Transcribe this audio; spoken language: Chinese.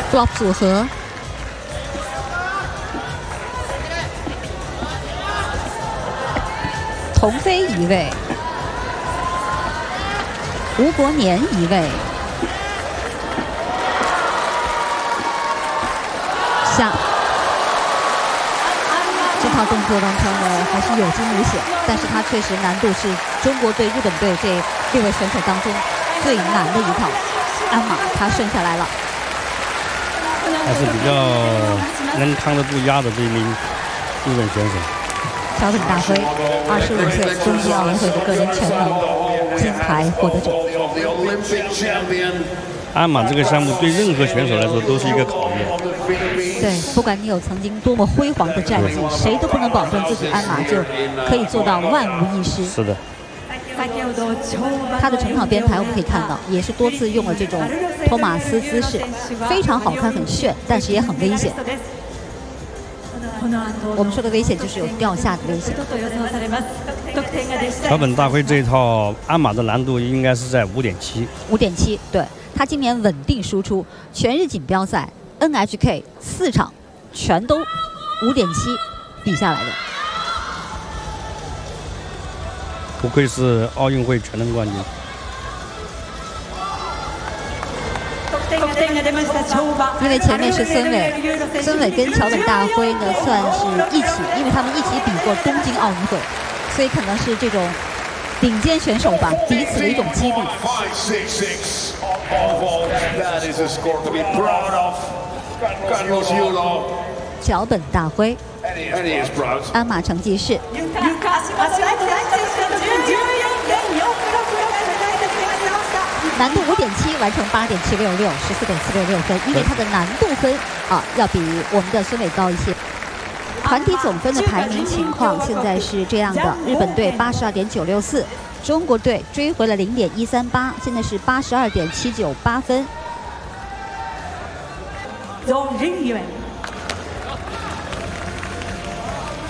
flop 组合。童飞一位，吴国年一位，下。这套动作完成的还是有惊无险，但是它确实难度是中国队、日本队这6位选手当中最难的一套。鞍马他顺下来了， 还是比较能扛得住压的这一名日本选手。 桥本大辉，25岁，东京奥运会的个人全能金牌获得者。 鞍马这个项目对任何选手来说都是一个考验。 对，不管你有曾经多么辉煌的战绩，谁都不能保证自己鞍马就可以做到万无一失。 是的。 他的整场编排我们可以看到，也是多次用了这种托马斯姿势，非常好看，很炫，但是也很危险。我们说的危险就是有掉下的危险。 桥本大辉这一套鞍马的难度应该是在5.7。 5.7，对，他今年稳定输出，全日锦标赛 NHK 4场全都5.7比下来的。 不愧是奥运会全能冠军。 因为前面是孙伟，孙伟跟桥本大辉呢算是一起，因为他们一起比过东京奥运会，所以可能是这种顶尖选手吧，彼此的一种激励。桥本大辉，鞍马成绩是。难度5.7，完成8.766，14.466分，因为它的难度分要比我们的孙伟高一些。团体总分的排名情况现在是这样的：日本队82.964，中国队追回了0.138，现在是82.798分。